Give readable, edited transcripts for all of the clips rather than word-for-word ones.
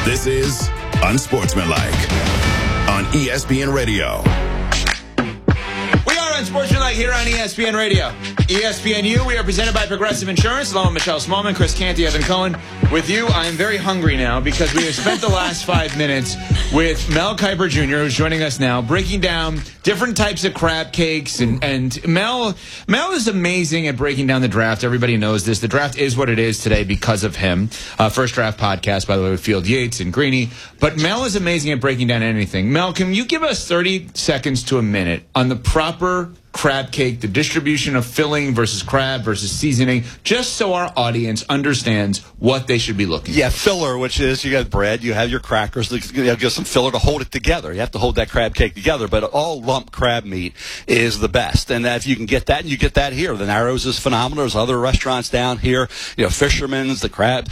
This is Unsportsmanlike on ESPN Radio. We are Unsportsmanlike here on ESPN Radio. ESPNU, we are presented by Progressive Insurance, along with Michelle Smallman, Chris Canty, Evan Cohen. With you, I am very hungry now because we have spent the last 5 minutes with Mel Kiper Jr., who's joining us now, breaking down different types of crab cakes. And Mel is amazing at breaking down the draft. Everybody knows this. The draft is what it is today because of him. First Draft Podcast, by the way, with Field Yates and Greeny. But Mel is amazing at breaking down anything. Mel, can you give us 30 seconds to a minute on the proper crab cake, the distribution of filling versus crab versus seasoning, just so our audience understands what they should be looking for? Yeah, filler, which is you got bread, you have your crackers, you have some filler to hold it together. You have to hold that crab cake together, but all lump crab meat is the best. And if you can get that, and you get that here. The Narrows is phenomenal. There's other restaurants down here, Fisherman's, the crab,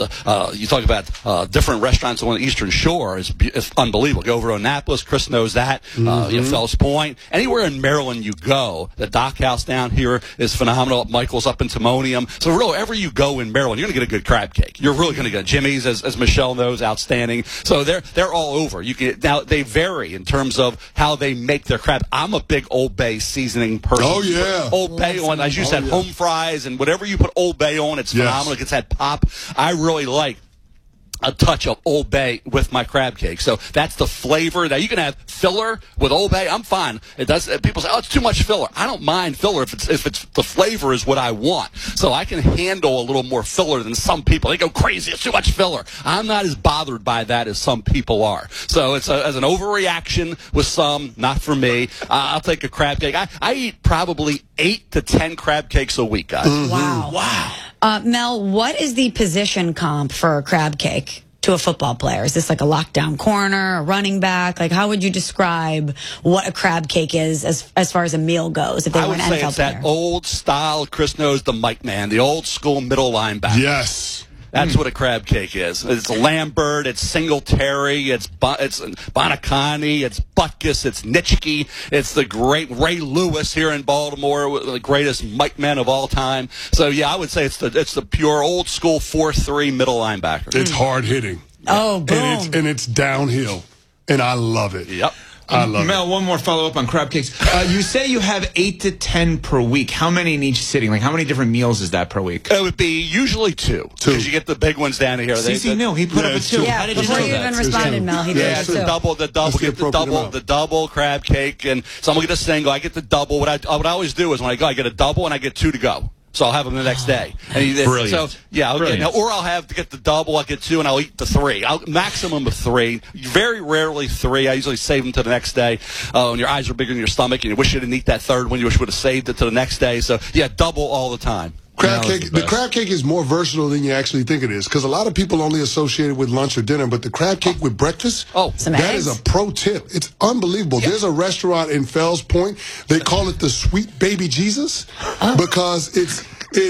you talk about different restaurants on the Eastern Shore is unbelievable. Go over to Annapolis, Chris knows that, Fells Point. Anywhere in Maryland you go, the Dock House down here is phenomenal. Michael's up in Timonium. So really, wherever you go in Maryland, you're going to get a good crab cake. You're really going to get Jimmy's, as Michelle knows, outstanding. So they're all over. Now they vary in terms of how they make their crab. I'm a big Old Bay seasoning person. Oh yeah, Old Bay on, as you said, home fries and whatever you put Old Bay on, it's phenomenal. It gets that pop. I really like a touch of Old Bay with my crab cake. So that's the flavor. Now, you can have filler with Old Bay. I'm fine. It does. People say, oh, it's too much filler. I don't mind filler if it's the flavor is what I want. So I can handle a little more filler than some people. They go crazy. It's too much filler. I'm not as bothered by that as some people are. So it's as an overreaction with some, not for me. I'll take a crab cake. I eat probably 8 to 10 crab cakes a week, guys. Wow. Mel, what is the position comp for a crab cake to a football player? Is this like a lockdown corner, a running back? Like, how would you describe what a crab cake is as far as a meal goes? If they were an NFL player, I would say it's that old style. Chris knows the Mike Man, the old school middle linebacker. Yes. That's what a crab cake is. It's Lambert, it's Singletary, it's Bonacani, it's Butkus, it's Nitschke, it's the great Ray Lewis here in Baltimore, the greatest Mike Man of all time. So yeah, I would say it's the pure old school 4-3 middle linebacker. It's hard hitting. Oh, boom. And it's downhill, and I love it. Yep. I love Mel, one more follow-up on crab cakes. You say you have 8 to 10 per week. How many in each sitting? Like, how many different meals is that per week? It would be usually 2. Because you get the big ones down here. CC knew. He put up a 2. Yeah, how did before you you even responded, Mel, he did the double crab cake, and someone get a single. I get the double. What I always do is when I go, I get a double and I get 2 to go. So I'll have them the next day. And Brilliant. So yeah, or I'll have to get the double. I'll get 2 and I'll eat the 3. Maximum of 3. Very rarely 3. I usually save them to the next day. When your eyes are bigger than your stomach and you wish you didn't eat that third one, you wish you would have saved it to the next day. So yeah, double all the time. The crab cake is more versatile than you actually think it is, because a lot of people only associate it with lunch or dinner, but the crab cake with breakfast, that is a pro tip. It's unbelievable. Yeah. There's a restaurant in Fells Point. They call it the Sweet Baby Jesus because it's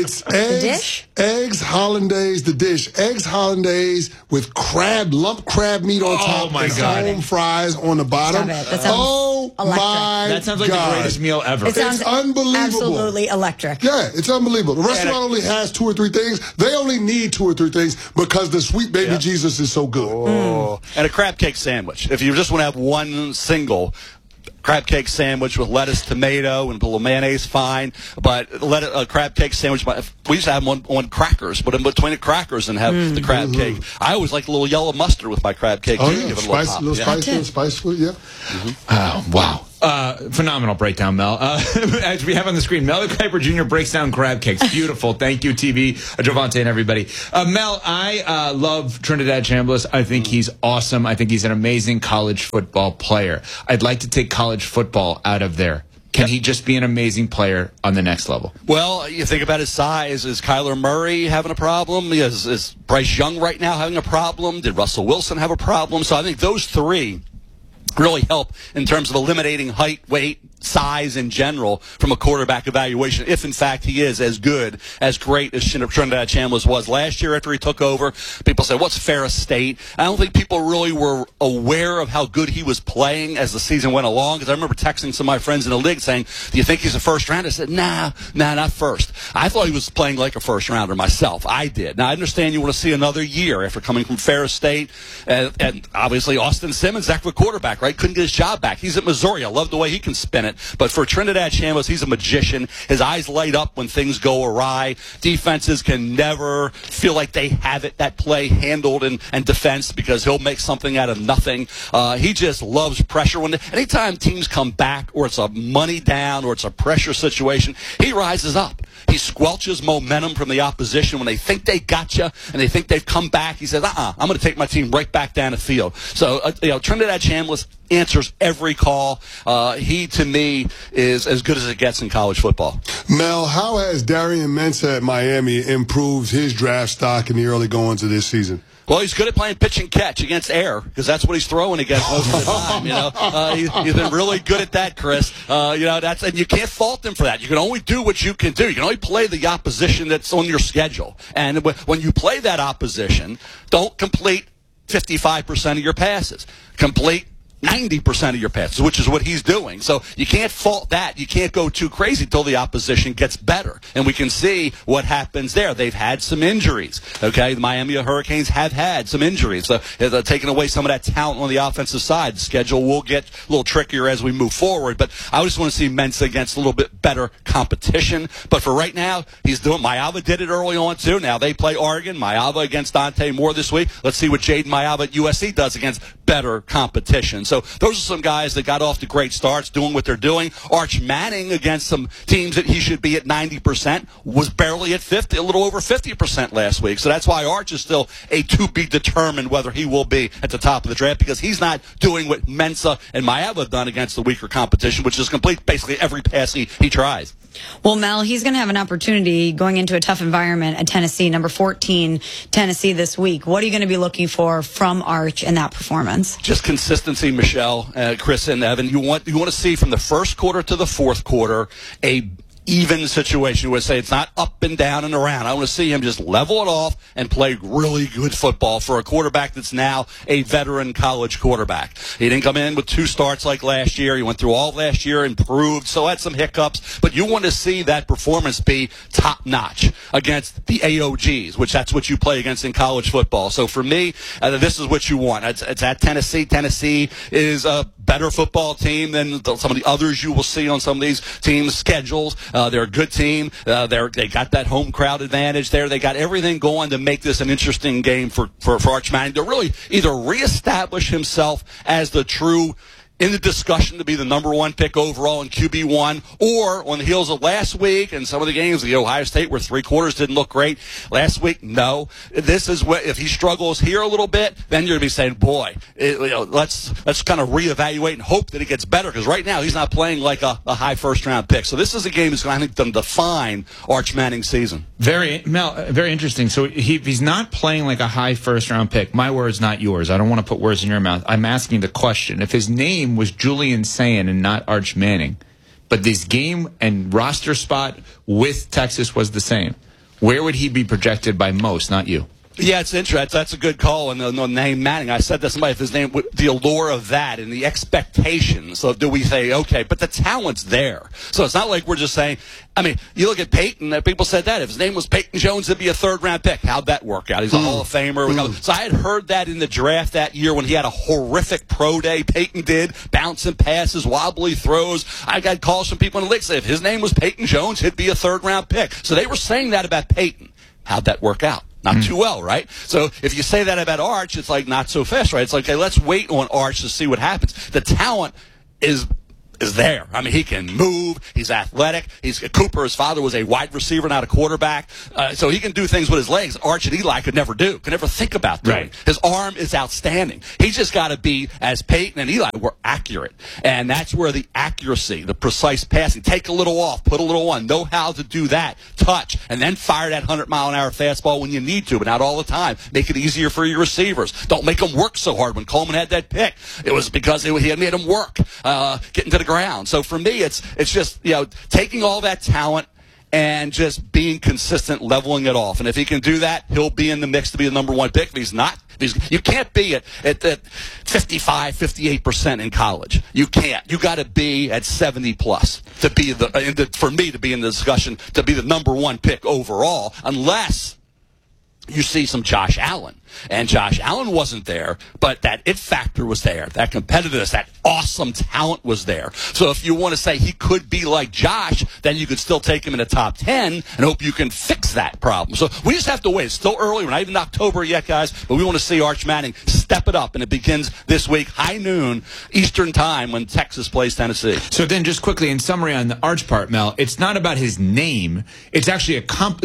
eggs hollandaise, the dish. Eggs hollandaise with lump crab meat on top. Oh, my God. Home fries on the bottom. That sounds electric. That sounds like the greatest meal ever. It sounds unbelievable. Absolutely electric. Yeah, it's unbelievable. The restaurant only has 2 or 3 things. They only need 2 or 3 things because the Sweet Baby Jesus is so good. Oh. And a crab cake sandwich. If you just want to have one single crab cake sandwich with lettuce, tomato, and a little mayonnaise, fine. But a crab cake sandwich, we used to have them on crackers, put in between the crackers and have the crab cake. I always like a little yellow mustard with my crab cake. Oh, yeah. Give it a little spice food, yeah. Oh, wow. Phenomenal breakdown, Mel. As we have on the screen, Mel Kiper Jr. breaks down crab cakes. Beautiful. Thank you, TV, Javante, and everybody. Mel, I love Trinidad Chambliss. I think he's awesome. I think he's an amazing college football player. I'd like to take college football out of there. Can he just be an amazing player on the next level? Well, you think about his size. Is Kyler Murray having a problem? Is Bryce Young right now having a problem? Did Russell Wilson have a problem? So I think those 3 really help in terms of eliminating height, weight, size in general from a quarterback evaluation, if in fact he is as good, as great as Trinidad Chambliss was last year after he took over. People say, what's Ferris State? I don't think people really were aware of how good he was playing as the season went along, because I remember texting some of my friends in the league saying, do you think he's a first rounder? I said, nah, not first. I thought he was playing like a first rounder myself. I did. Now, I understand you want to see another year after coming from Ferris State, and obviously Austin Simmons, heck of a quarterback, right? Couldn't get his job back. He's at Missouri. I love the way he can spin it. But for Trinidad Chambliss, he's a magician. His eyes light up when things go awry. Defenses can never feel like they have that play handled in defense, because he'll make something out of nothing. He just loves pressure. Anytime teams come back, or it's a money down, or it's a pressure situation, he rises up. He squelches momentum from the opposition when they think they got you and they think they've come back. He says, I'm going to take my team right back down the field. So, Trinidad Chambliss answers every call. He, to me, is as good as it gets in college football. Mel, how has Darian Mensah at Miami improved his draft stock in the early goings of this season? Well, he's good at playing pitch and catch against air, because that's what he's throwing against most of the time. He's been really good at that, Chris. And you can't fault him for that. You can only do what you can do. You can only play the opposition that's on your schedule. And when you play that opposition, don't complete 55% of your passes. Complete 90% of your passes, which is what he's doing. So you can't fault that. You can't go too crazy until the opposition gets better. And we can see what happens there. They've had some injuries. Okay, the Miami Hurricanes have had some injuries. So they're taking away some of that talent on the offensive side. The schedule will get a little trickier as we move forward. But I just want to see Mensah against a little bit better competition. But for right now, he's doing. Maiava did it early on too. Now they play Oregon. Maiava against Dante Moore this week. Let's see what Jaden Maiava at USC does against better competition. So those are some guys that got off to great starts doing what they're doing. Arch Manning against some teams that he should be at 90% was barely at 50, a little over 50% last week. So that's why Arch is still a to be determined whether he will be at the top of the draft, because he's not doing what Mensah and Maiava have done against the weaker competition, which is complete basically every pass he tries. Well, Mel, he's going to have an opportunity going into a tough environment at Tennessee, number 14 Tennessee this week. What are you going to be looking for from Arch in that performance? Just consistency, Michelle, Chris, and Evan. You want to see from the first quarter to the fourth quarter a even situation. You would say it's not up and down and around. I want to see him just level it off and play really good football for a quarterback that's now a veteran college quarterback. He didn't come in with 2 starts like last year. He went through all last year, improved, so had some hiccups. But you want to see that performance be top-notch against the AOGs, which that's what you play against in college football. So for me, this is what you want. It's at Tennessee. Tennessee is a better football team than some of the others you will see on some of these teams' schedules. They're a good team. They got that home crowd advantage there. They got everything going to make this an interesting game for Arch Manning to really either reestablish himself as the true in the discussion to be the number 1 pick overall in QB1, or on the heels of last week and some of the games, the Ohio State where 3 quarters didn't look great last week. No, this is what, if he struggles here a little bit, then you're going to be saying, boy, let's kind of reevaluate and hope that it gets better, because right now he's not playing like a high first-round pick. So this is a game that's going to define Arch Manning's season. Very interesting. So he's not playing like a high first-round pick. My words, not yours. I don't want to put words in your mouth. I'm asking the question. If his name was Julian Sayin and not Arch Manning, but this game and roster spot with Texas was the same, where would he be projected by most, not you? Yeah, it's interesting. That's a good call. And the name Manning, I said to somebody, if his name, the allure of that and the expectations. So do we say, okay, but the talent's there. So it's not like we're just saying, I mean, you look at Peyton, people said that. If his name was Peyton Jones, it'd be a 3rd-round pick. How'd that work out? He's a Hall of Famer. So I had heard that in the draft that year when he had a horrific pro day. Peyton did, bouncing passes, wobbly throws. I got calls from people in the league say if his name was Peyton Jones, he'd be a 3rd-round pick. So they were saying that about Peyton. How'd that work out? Not too well, right? So if you say that about Arch, it's like not so fast, right? It's like, okay, let's wait on Arch to see what happens. The talent is there. I mean, he can move. He's athletic. Cooper, his father, was a wide receiver, not a quarterback. So he can do things with his legs Arch and Eli could never do, could never think about doing. Right. His arm is outstanding. He's just got to be, as Peyton and Eli were, accurate. And that's where the accuracy, the precise passing, take a little off, put a little on, know how to do that, touch, and then fire that 100-mile-an-hour fastball when you need to, but not all the time. Make it easier for your receivers. Don't make them work so hard. When Coleman had that pick, it was because he had made them work. Getting to the ground. So for me, it's just, taking all that talent and just being consistent, leveling it off. And if he can do that, he'll be in the mix to be the number one pick. If he's not, you can't be at 55, 58% in college. You can't. You got to be at 70 plus to be for me to be in the discussion to be the number one pick overall, unless you see some Josh Allen. And Josh Allen wasn't there, but that it factor was there. That competitiveness, that awesome talent was there. So if you want to say he could be like Josh, then you could still take him in the top 10 and hope you can fix that problem. So we just have to wait. It's still early. We're not even October yet, guys, but we want to see Arch Manning step it up, and it begins this week, high noon, Eastern time, when Texas plays Tennessee. So then just quickly, in summary on the Arch part, Mel, it's not about his name. It's actually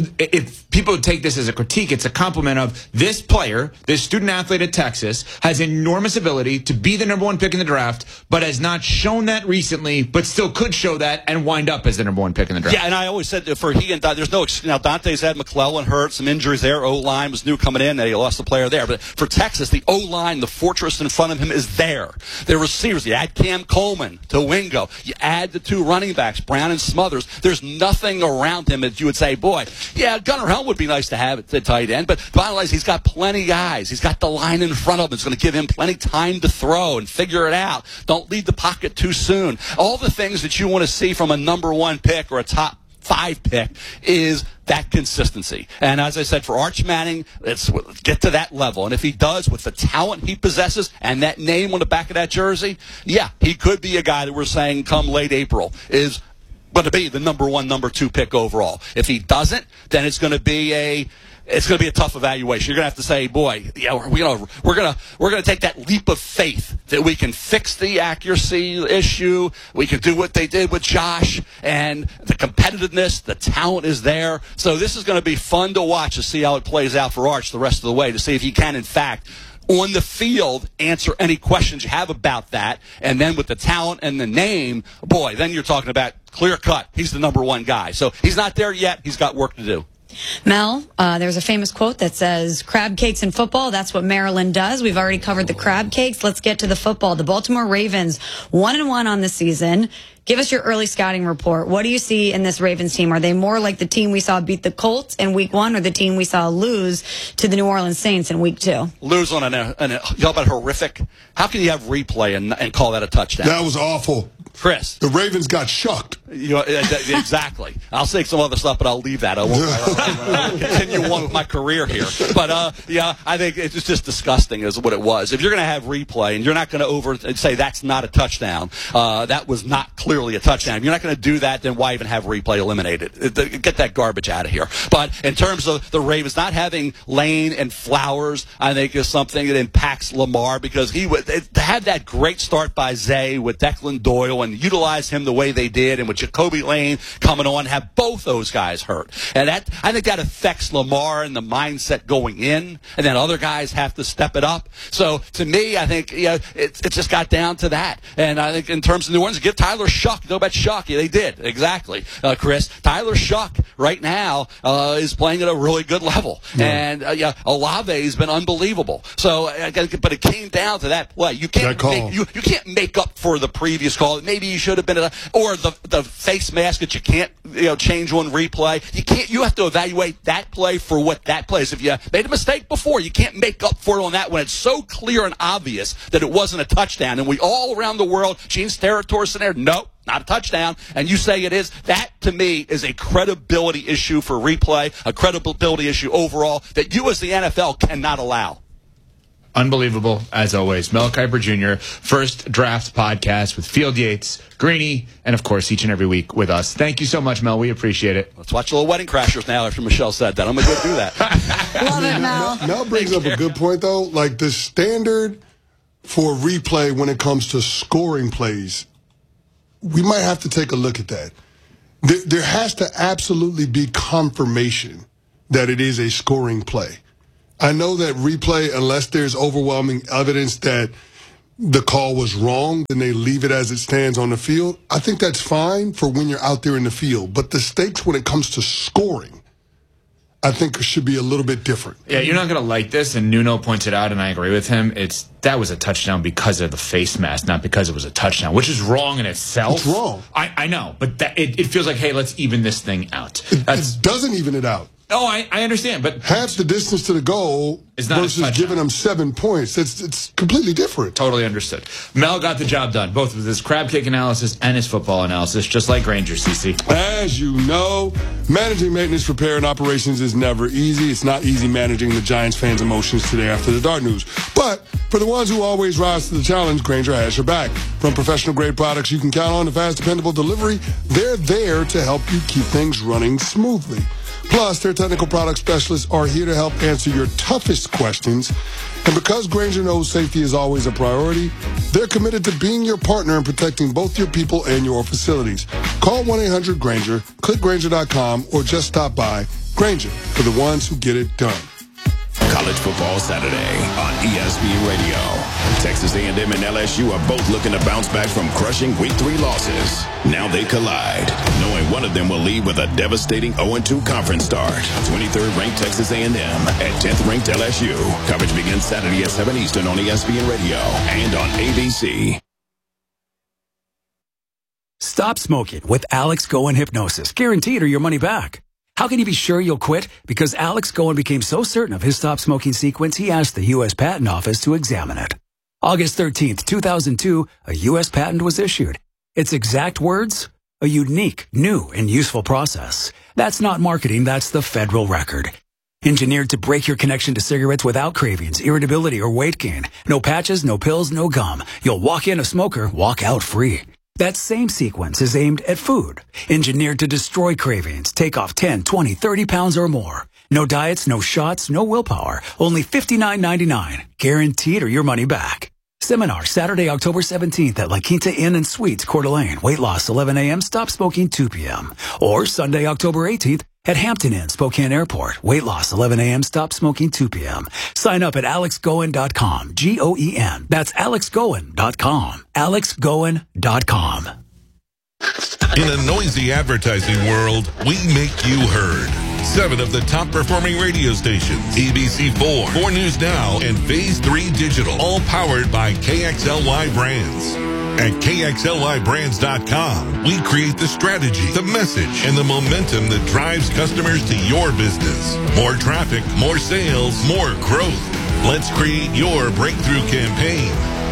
if people take this as a critique, it's a compliment of this player, this student athlete at Texas, has enormous ability to be the number one pick in the draft, but has not shown that recently, but still could show that and wind up as the number one pick in the draft. Yeah, and I always said for he and there's no excuse. Now, Dante's had McClellan hurt, some injuries there. O-line was new coming in. They lost the player there. But for Texas, the O-line, the fortress in front of him is there. Their receivers, you add Cam Coleman to Wingo. You add the two running backs, Brown and Smothers. There's nothing around him that you would say, boy, yeah, Gunnar Helm would be nice to have at the tight end. But the bottom line is he's got plenty of guys. He's got the line in front of him. It's going to give him plenty of time to throw and figure it out. Don't leave the pocket too soon. All the things that you want to see from a number one pick or a top 5 pick is that consistency. And as I said, for Arch Manning, let's get to that level. And if he does, with the talent he possesses and that name on the back of that jersey, yeah, he could be a guy that we're saying come late April is going to be the number 1, number 2 pick overall. If he doesn't, then it's going to be a tough evaluation. You're going to have to say, boy, yeah, we're going to take that leap of faith that we can fix the accuracy issue. We can do what they did with Josh, and the competitiveness, the talent is there. So this is going to be fun to watch to see how it plays out for Arch the rest of the way, to see if he can, in fact, on the field, answer any questions you have about that. And then with the talent and the name, boy, then you're talking about clear cut. He's the number 1 guy. So he's not there yet. He's got work to do. Mel, there's a famous quote that says, crab cakes in football, that's what Maryland does. We've already covered the crab cakes. Let's get to the football. The Baltimore Ravens, 1-1 on the season. Give us your early scouting report. What do you see in this Ravens team? Are they more like the team we saw beat the Colts in week 1 or the team we saw lose to the New Orleans Saints in week 2? Lose on you know about horrific? How can you have replay and call that a touchdown? That was awful. Chris. The Ravens got shucked. Exactly. I'll say some other stuff, but I'll leave that. I won't continue on with my career here. But, yeah, I think it's just disgusting is what it was. If you're going to have replay and you're not going to say that's not a touchdown, that was not clearly a touchdown. If you're not going to do that, then why even have replay eliminated? Get that garbage out of here. But in terms of the Ravens not having Lane and Flowers, I think is something that impacts Lamar, because to have that great start by Zay with Declan Doyle and utilize him the way they did, and with Jacoby Lane coming on, have both those guys hurt. And I think that affects Lamar and the mindset going in, and then other guys have to step it up. So to me, I think it just got down to that. And I think in terms of New Orleans, give Tyler Shuck. You know about Shuck? Yeah, they did. Exactly, Chris. Tyler Shuck right now is playing at a really good level. Yeah. And Olave's been unbelievable. So, but it came down to that play. You can't make up for the previous call. Maybe you should have been or the face mask that you can't change on replay. You have to evaluate that play for what that play is. If you made a mistake before, you can't make up for it on that when it's so clear and obvious that it wasn't a touchdown. And we all around the world, Gene Steratore in there, nope, not a touchdown, and you say it is. That, to me, is a credibility issue for replay, a credibility issue overall that you as the NFL cannot allow. Unbelievable, as always. Mel Kiper Jr., First Draft Podcast with Field Yates, Greeny, and, of course, each and every week with us. Thank you so much, Mel. We appreciate it. Let's watch a little Wedding Crashers now after Michelle said that. I'm going to go do that. Love it, Mel. Mel brings up a good point, though. Like, the standard for replay when it comes to scoring plays, we might have to take a look at that. There has to absolutely be confirmation that it is a scoring play. I know that replay, unless there's overwhelming evidence that the call was wrong, then they leave it as it stands on the field. I think that's fine for when you're out there in the field. But the stakes when it comes to scoring, I think should be a little bit different. Yeah, you're not going to like this, and Nuno points it out, and I agree with him. That was a touchdown because of the face mask, not because it was a touchdown, which is wrong in itself. It's wrong. I know, but it feels like, hey, let's even this thing out. It doesn't even it out. Oh, I understand, but half the distance to the goal versus giving them 7 points. It's completely different. Totally understood. Mel got the job done, both with his crab cake analysis and his football analysis, just like Granger, CC. As you know, managing maintenance, repair, and operations is never easy. It's not easy managing the Giants fans' emotions today after the Dart news. But for the ones who always rise to the challenge, Granger has your back. From professional-grade products you can count on to fast, dependable delivery, they're there to help you keep things running smoothly. Plus, their technical product specialists are here to help answer your toughest questions. And because Granger knows safety is always a priority, they're committed to being your partner in protecting both your people and your facilities. Call 1-800-GRANGER, click Granger.com, or just stop by. Granger, for the ones who get it done. College Football Saturday on ESPN Radio. Texas A&M and LSU are both looking to bounce back from crushing Week 3 losses. Now they collide, knowing one of them will leave with a devastating 0-2 conference start. 23rd ranked Texas A&M at 10th ranked LSU. Coverage begins Saturday at 7 Eastern on ESPN Radio and on ABC. Stop smoking with Alex Goen Hypnosis, guaranteed or your money back. How can you be sure you'll quit? Because Alex Goen became so certain of his stop smoking sequence, he asked the U.S. Patent Office to examine it. August 13th, 2002, a U.S. patent was issued. Its exact words? A unique, new, and useful process. That's not marketing, that's the federal record. Engineered to break your connection to cigarettes without cravings, irritability, or weight gain. No patches, no pills, no gum. You'll walk in a smoker, walk out free. That same sequence is aimed at food, engineered to destroy cravings, take off 10, 20, 30 pounds or more. No diets, no shots, no willpower. Only $59.99. Guaranteed or your money back. Seminar Saturday, October 17th at La Quinta Inn and Suites, Coeur d'Alene. Weight loss 11 a.m., stop smoking 2 p.m. Or Sunday, October 18th at Hampton Inn, Spokane Airport. Weight loss 11 a.m., stop smoking 2 p.m. Sign up at alexgoen.com. G-O-E-N. That's alexgoen.com. alexgoen.com. In a noisy advertising world, we make you heard. 7 of the top performing radio stations, ABC4, 4 News Now, and Phase 3 Digital, all powered by KXLY Brands. At KXLYBrands.com, we create the strategy, the message, and the momentum that drives customers to your business. More traffic, more sales, more growth. Let's create your breakthrough campaign.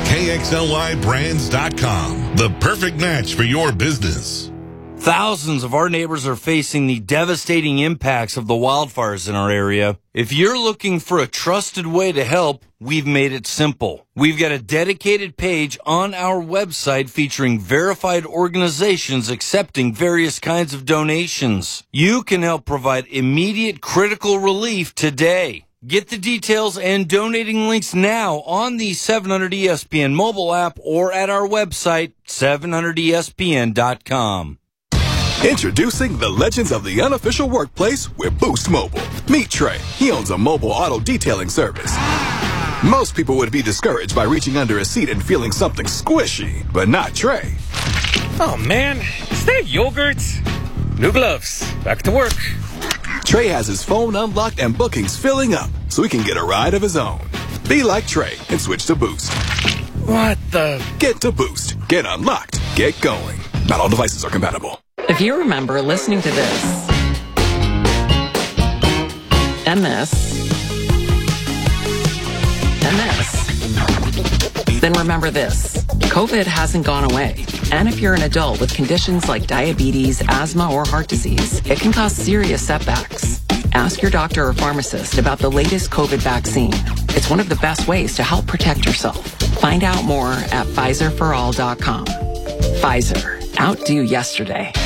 KXLYBrands.com, the perfect match for your business. Thousands of our neighbors are facing the devastating impacts of the wildfires in our area. If you're looking for a trusted way to help, we've made it simple. We've got a dedicated page on our website featuring verified organizations accepting various kinds of donations. You can help provide immediate critical relief today. Get the details and donating links now on the 700ESPN mobile app or at our website, 700ESPN.com. Introducing the legends of the unofficial workplace with Boost Mobile. Meet Trey. He owns a mobile auto detailing service. Most people would be discouraged by reaching under a seat and feeling something squishy, but not Trey. Oh man, is that yogurt? New gloves. Back to work. Trey has his phone unlocked and bookings filling up, so he can get a ride of his own. Be like Trey and switch to Boost. What the? Get to Boost. Get unlocked. Get going. Not all devices are compatible. If you remember listening to this, and this, and this, then remember this. COVID hasn't gone away. And if you're an adult with conditions like diabetes, asthma, or heart disease, it can cause serious setbacks. Ask your doctor or pharmacist about the latest COVID vaccine. It's one of the best ways to help protect yourself. Find out more at PfizerForAll.com. Pfizer. Outdo yesterday.